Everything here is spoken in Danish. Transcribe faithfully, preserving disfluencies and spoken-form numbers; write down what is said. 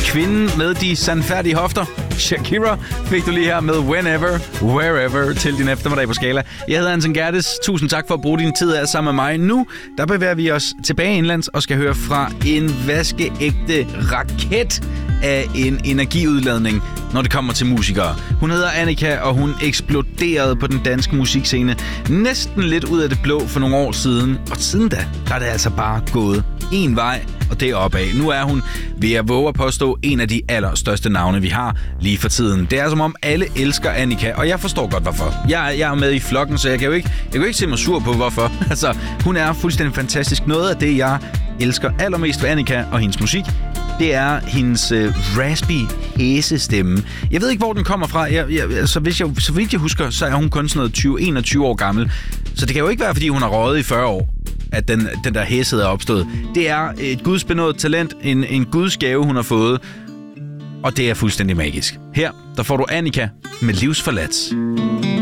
kvinden med de sandfærdige hofter. Shakira fik du lige her med Whenever, Wherever til din eftermiddag på Skala. Jeg hedder Hansen Gerdes. Tusind tak for at bruge din tid her sammen med mig. Nu der bevæger vi os tilbage indlands og skal høre fra en vaskeægte raket af en energiudladning, når det kommer til musikere. Hun hedder Annika, og hun eksploderede på den danske musikscene næsten lidt ud af det blå for nogle år siden. Og siden da, der er det altså bare gået en vej, og det er opad. Nu er hun, vil jeg våge at påstå, en af de allerstørste navne, vi har lige for tiden. Det er som om alle elsker Annika, og jeg forstår godt hvorfor. Jeg, jeg er med i flokken, så jeg kan jo ikke, jeg kan jo ikke se mig sur på hvorfor. Altså, hun er fuldstændig fantastisk. Noget af det, jeg elsker allermest ved Annika og hendes musik, det er hendes øh, raspy, hæse stemme. Jeg ved ikke, hvor den kommer fra. Jeg, jeg, så, hvis jeg, så vidt jeg husker, så er hun kun sådan noget tyve enogtyve år gammel. Så det kan jo ikke være, fordi hun har røget i fyrre år, at den, den der hæshed er opstået. Det er et gudsbenået talent, en, en gudsgave, hun har fået. Og det er fuldstændig magisk. Her, der får du Annika med Livsforladt.